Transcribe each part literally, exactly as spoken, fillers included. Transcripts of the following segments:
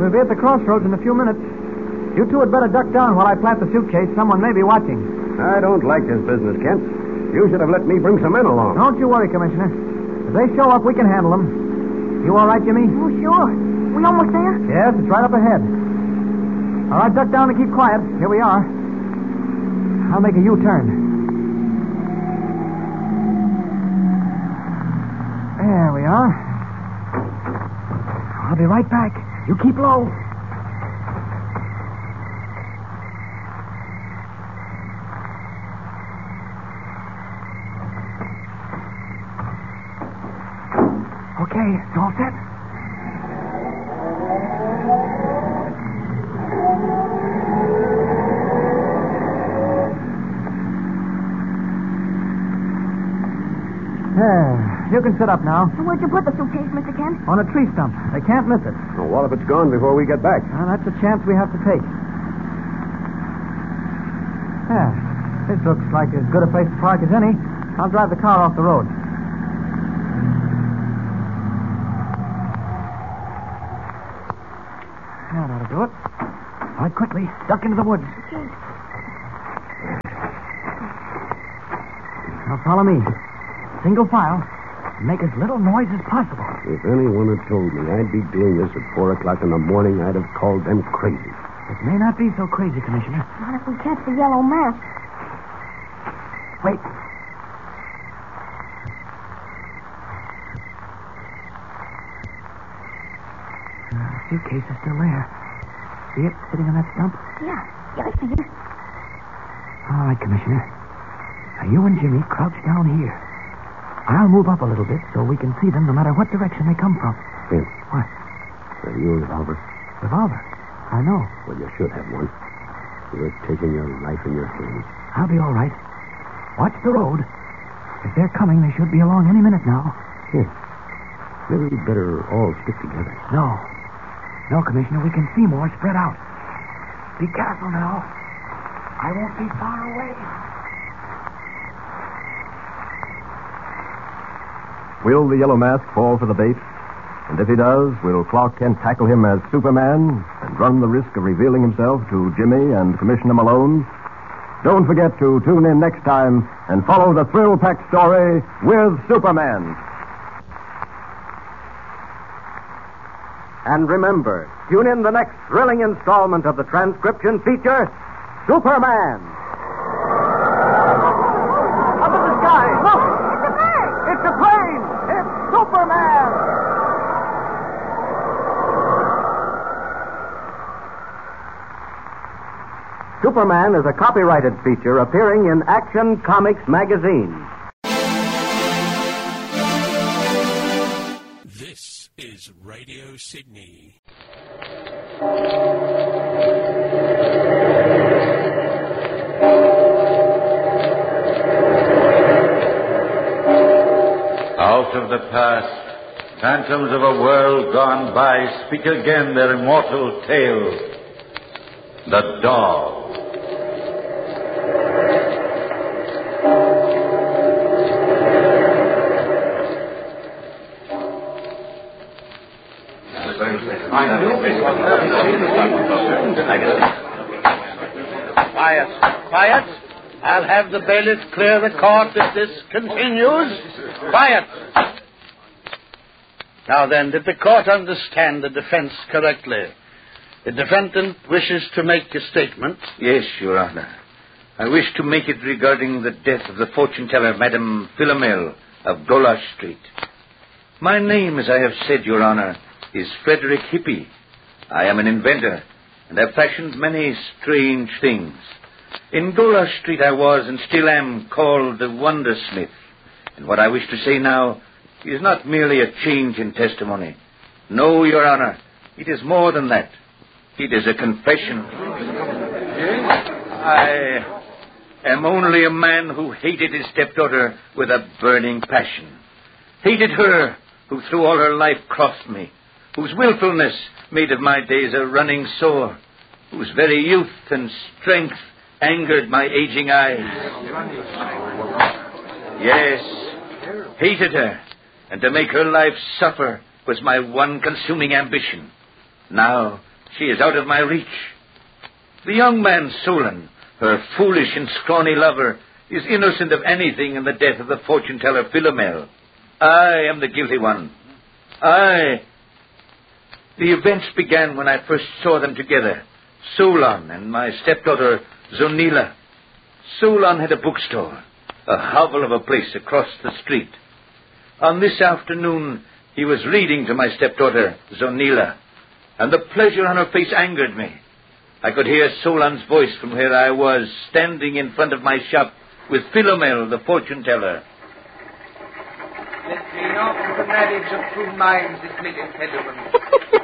we'll be at the crossroads in a few minutes. You two had better duck down while I plant the suitcase. Someone may be watching. I don't like this business, Kent. You should have let me bring some men along. Don't you worry, Commissioner. If they show up, we can handle them. You all right, Jimmy? Oh, sure. We almost there? Yes, it's right up ahead. All right, duck down and keep quiet. Here we are. I'll make a U-turn. There we are. I'll be right back. You keep low. Okay, it's all set. There. You can sit up now. Where'd you put the suitcase, Mister Kent? On a tree stump. They can't miss it. Well, what if it's gone before we get back? Well, that's a chance we have to take. Yeah. This looks like as good a place to park as any. I'll drive the car off the road. Now that'll do it. All right, quickly. Duck into the woods. Okay. Now follow me. Single file. Make as little noise as possible. If anyone had told me I'd be doing this at four o'clock in the morning, I'd have called them crazy. It may not be so crazy, Commissioner. What if we catch the yellow mask? Wait. Uh, the suitcase is still there. See it sitting on that stump? Yeah. Yeah, I see it. All right, Commissioner. Now, you and Jimmy crouch down here. I'll move up a little bit so we can see them no matter what direction they come from. Kent. What? Are you a revolver? Revolver? I know. Well, you should have one. You're taking your life in your hands. I'll be all right. Watch the road. If they're coming, they should be along any minute now. Here. Maybe we'd better all stick together. No. No, Commissioner. We can see more spread out. Be careful now. I won't be far away. Will the Yellow Mask fall for the bait? And if he does, will Clark Kent tackle him as Superman and run the risk of revealing himself to Jimmy and Commissioner Malone? Don't forget to tune in next time and follow the thrill-packed story with Superman. And remember, tune in the next thrilling installment of the transcription feature, Superman. Up in the sky, look! It's a bird! It's a plane! It's Superman! Superman is a copyrighted feature appearing in Action Comics magazine. This is Radio Sydney. Out of the past, phantoms of a world gone by speak again their immortal tale. The Dog. Quiet, quiet. I'll have the bailiff clear the court if this continues. Quiet. Now then, did the court understand the defense correctly? The defendant wishes to make a statement. Yes, Your Honor. I wish to make it regarding the death of the fortune-teller, Madame Philomel of Goulash Street. My name, as I have said, Your Honor, is Frederick Hippie. I am an inventor, and have fashioned many strange things. In Goulash Street I was, and still am, called the Wondersmith. And what I wish to say now is not merely a change in testimony. No, Your Honor, it is more than that. It is a confession. I am only a man who hated his stepdaughter with a burning passion. Hated her who through all her life crossed me, whose willfulness made of my days a running sore, whose very youth and strength angered my aging eyes. Yes, hated her, and to make her life suffer was my one consuming ambition. Now, She is out of my reach. The young man, Solon, her foolish and scrawny lover, is innocent of anything in the death of the fortune-teller Philomel. I am the guilty one. I... The events began when I first saw them together, Solon and my stepdaughter, Zonila. Solon had a bookstore, a hovel of a place across the street. On this afternoon, he was reading to my stepdaughter, Zonila, and the pleasure on her face angered me. I could hear Solon's voice from where I was, standing in front of my shop with Philomel, the fortune-teller. Let me off the marriage of two minds, this made impediment.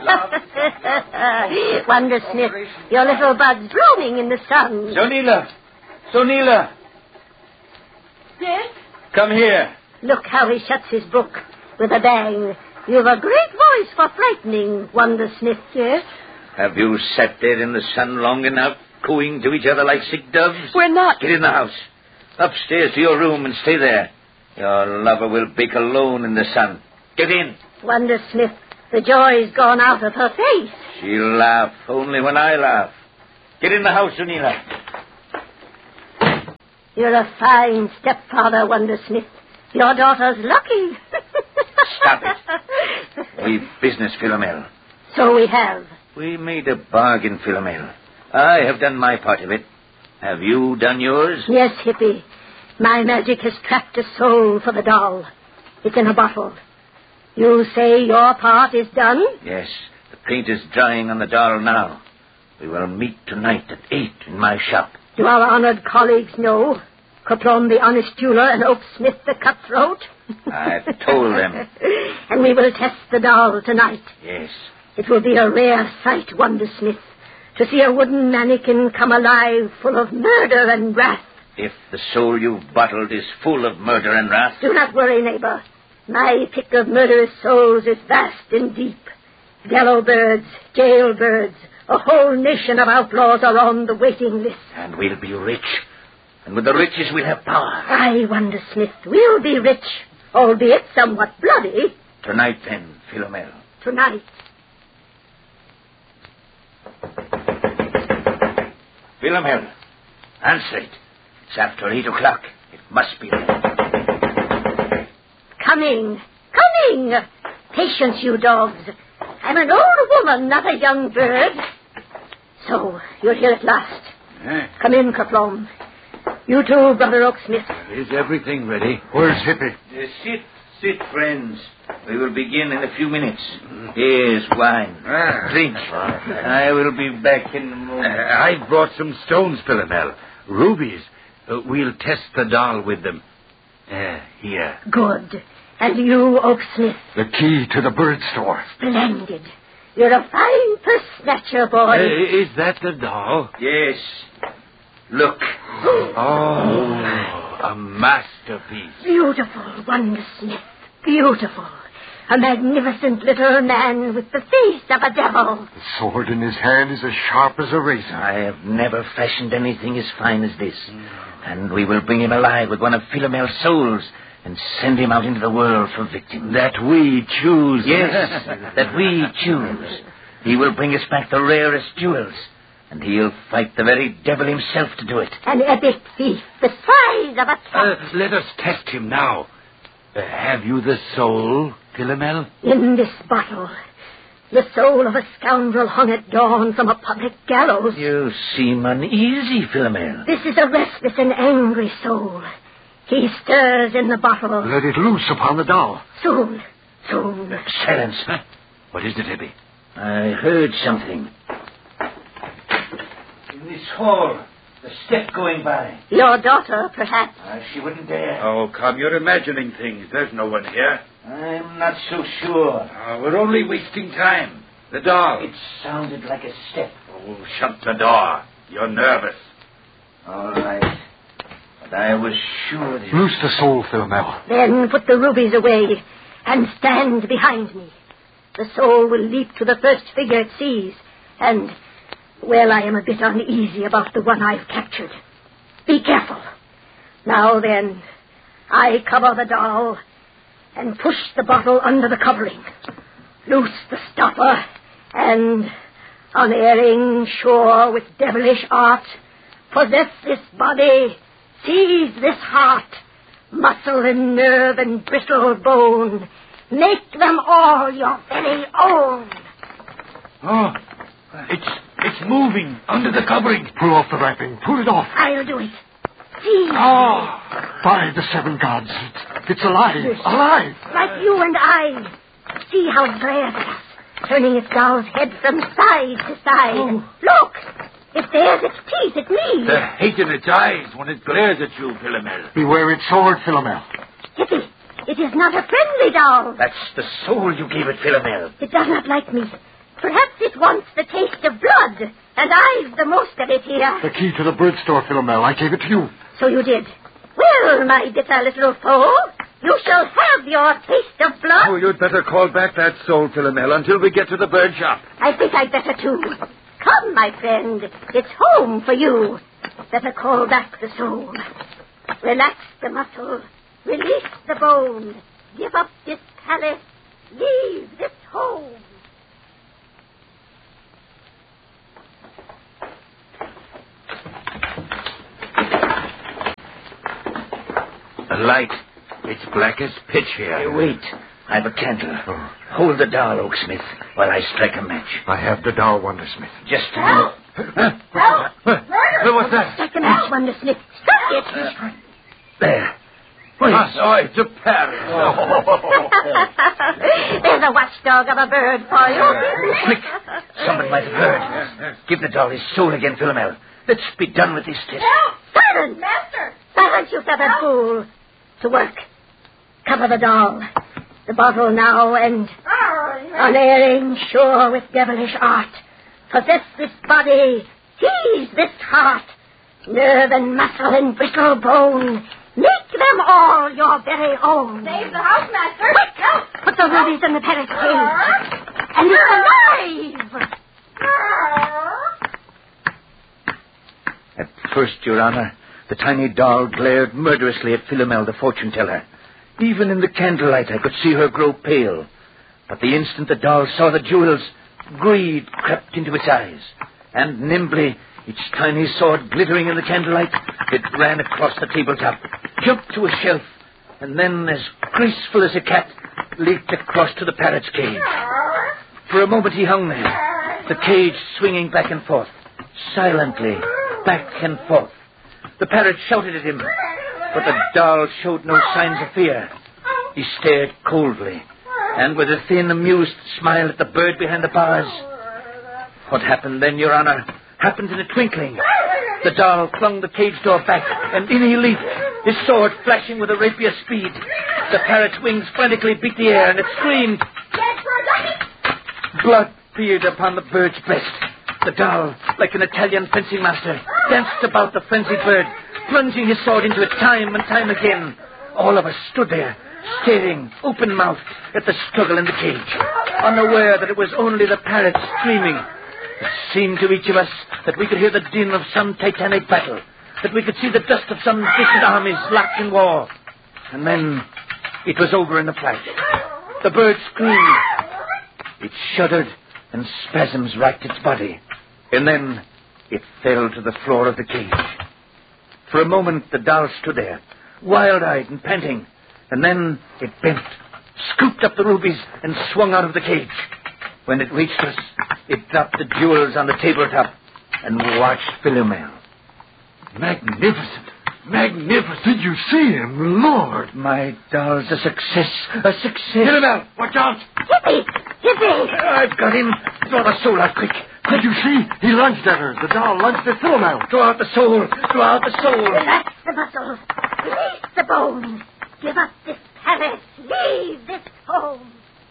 Wonder Smith, your little bud's blooming in the sun. Zonila! Zonila! Yes? Come here. Look how he shuts his book with a bang. You've a great voice for frightening, Wonder Smith. Yes? Have you sat there in the sun long enough, cooing to each other like sick doves? We're not. Get in the house. Upstairs to your room and stay there. Your lover will bake alone in the sun. Get in. Wonder Smith, the joy's gone out of her face. She'll laugh only when I laugh. Get in the house, Zonila. You're a fine stepfather, Wonder Smith. Your daughter's lucky. Stop it. We've business, Philomel. So we have. We made a bargain, Philomel. I have done my part of it. Have you done yours? Yes, Hippie. My magic has trapped a soul for the doll. It's in a bottle. You say your part is done? Yes. The paint is drying on the doll now. We will meet tonight at eight in my shop. Do our honored colleagues know? Coplon the honest jeweler and Oak Smith the cutthroat? I've told them. And we will test the doll tonight. Yes. It will be a rare sight, Wonder Smith, to see a wooden mannequin come alive full of murder and wrath. If the soul you've bottled is full of murder and wrath... Do not worry, neighbor. My pick of murderous souls is vast and deep. Yellowbirds, jailbirds, a whole nation of outlaws are on the waiting list. And we'll be rich. And with the riches we'll have power. Aye, Wonder Smith, we'll be rich, albeit somewhat bloody. Tonight, then, Philomel. Tonight. Philomel, answer it. It's after eight o'clock. It must be there. Coming, coming. Patience, you dogs. I'm an old woman, not a young bird. So, you're here at last. Eh? Come in, Coplon. You too, Brother Oaksmith. Is everything ready? Where's Hippie? Uh, sit, sit, friends. We will begin in a few minutes. Here's wine. Ah. Drink. I will be back in a Uh, moment. I brought some stones, Philomel. Rubies. Uh, we'll test the doll with them. Uh, here. Good. And you, Oaksmith. The key to the bird store. Splendid. You're a fine purse snatcher, boy. Uh, is that the doll? Yes. Look. Oh, a masterpiece. Beautiful, Wonder Smith. Beautiful. A magnificent little man with the face of a devil. The sword in his hand is as sharp as a razor. I have never fashioned anything as fine as this. And we will bring him alive with one of Philomel's souls and send him out into the world for victims. That we choose. Yes, that we choose. He will bring us back the rarest jewels. And he'll fight the very devil himself to do it. An epic thief the size of a cat. Uh, let us test him now. Uh, have you the soul, Philomel? In this bottle, the soul of a scoundrel hung at dawn from a public gallows. You seem uneasy, Philomel. This is a restless and angry soul. He stirs in the bottle. Let it loose upon the doll. Soon, soon. Silence. Huh? What is it, Hippie? I heard something. In this hall, a step going by. Your daughter, perhaps. Uh, she wouldn't dare. Oh, come, you're imagining things. There's no one here. I'm not so sure. Uh, we're only wasting time. The doll. It sounded like a step. Oh, shut the door. You're nervous. All right. But I was sure that... Loose the soul, Philomel. Then put the rubies away and stand behind me. The soul will leap to the first figure it sees. And, well, I am a bit uneasy about the one I've captured. Be careful. Now then, I cover the doll and push the bottle under the covering. Loose the stopper and unerring, sure with devilish art, possess this body, seize this heart, muscle and nerve and brittle bone, make them all your very own. Oh, it's it's moving under the covering. Pull off the wrapping. Pull it off. I'll do it. See? Ah, by the seven gods. It's, it's alive. Yes. Alive. Like you and I. See how it glares at us, turning its doll's head from side to side. Oh. Look! It bares its teeth at me. The hate in its eyes when it glares at you, Philomel. Beware its sword, Philomel. Hippy, it is not a friendly doll. That's the soul you gave it, Philomel. It does not like me. Perhaps it wants the taste of blood, and I've the most of it here. The key to the bird store, Philomel. I gave it to you. So you did. Well, my bitter little foe, you shall have your taste of blood. Oh, you'd better call back that soul, Philomel, until we get to the bird shop. I think I'd better, too. Come, my friend. It's home for you. Better call back the soul. Relax the muscle. Release the bone. Give up this palace. Leave this home. The light. It's black as pitch here. Hey, wait. I've a candle. Oh. Hold the doll, Oaksmith, while I strike a match. I have the doll, Wondersmith. Just a minute. Huh? Help! Huh? What's that? Strike a match, Wondersmith. Strike it. Uh, there. Wait. Oh, it's a parrot. There's a watchdog of a bird for you. Quick. Somebody might have heard. Give the doll his soul again, Philomel. Let's be done with this test. Silence! Master! Silence, you feathered fool. To work. Cover the doll. The bottle now, and unerring, sure with devilish art, possess this body, seize this heart, nerve and muscle and brittle bone, make them all your very own. Save the house, Master. Quick! Put the rubies in the parrot's cage. And it's alive! At first, Your Honor, the tiny doll glared murderously at Philomel, the fortune-teller. Even in the candlelight, I could see her grow pale. But the instant the doll saw the jewels, greed crept into its eyes. And nimbly, its tiny sword glittering in the candlelight, it ran across the tabletop, jumped to a shelf, and then, as graceful as a cat, leaped across to the parrot's cage. For a moment he hung there, the cage swinging back and forth, silently, back and forth. The parrot shouted at him, but the doll showed no signs of fear. He stared coldly, and with a thin, amused smile at the bird behind the bars. What happened then, Your Honor, happened in a twinkling. The doll flung the cage door back, and in he leaped, his sword flashing with a rapier speed. The parrot's wings frantically beat the air, and it screamed. Blood peered upon the bird's breast. The doll, like an Italian fencing master, danced about the frenzied bird, plunging his sword into it time and time again. All of us stood there, staring, open-mouthed, at the struggle in the cage, unaware that it was only the parrot screaming. It seemed to each of us that we could hear the din of some titanic battle, that we could see the dust of some distant armies locked in war. And then it was over in a flash. The bird screamed. It shuddered, and spasms racked its body. And then it fell to the floor of the cage. For a moment, the doll stood there, wild-eyed and panting. And then it bent, scooped up the rubies, and swung out of the cage. When it reached us, it dropped the jewels on the tabletop and watched Philomel. Magnificent. Magnificent. Did you see him? Lord. My doll's a success. A success. Philomel, watch out. Hippy! Hippy! I've got him. Draw the soul out quick. Did you see? He lunged at her. The doll lunged at Philomel. Draw out the soul. Draw out the soul. Relax the muscles. Release the bone. Give up this palace. Leave this home.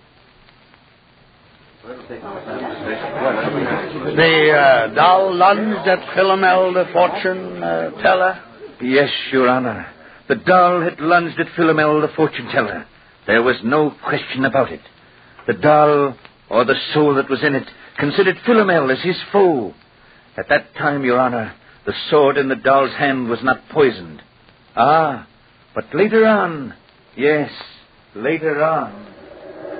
The uh, doll lunged at Philomel, the fortune uh, teller? Yes, Your Honor. The doll had lunged at Philomel, the fortune-teller. There was no question about it. The doll, or the soul that was in it, considered Philomel as his foe. At that time, Your Honor, the sword in the doll's hand was not poisoned. Ah, but later on, yes, later on...